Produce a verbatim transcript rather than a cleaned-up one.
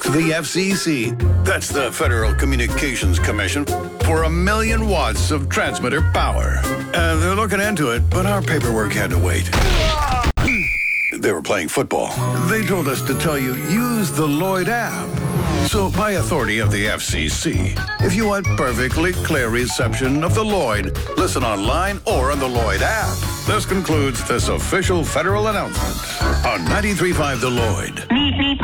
the F C C. That's the Federal Communications Commission for a million watts of transmitter power. Uh, they're looking into it, but our paperwork had to wait. They were playing football. They told us to tell you, use the Lloyd app. So, by authority of the F C C, if you want perfectly clear reception of the Lloyd, listen online or on the Lloyd app. This concludes this official federal announcement on ninety-three point five The Lloyd.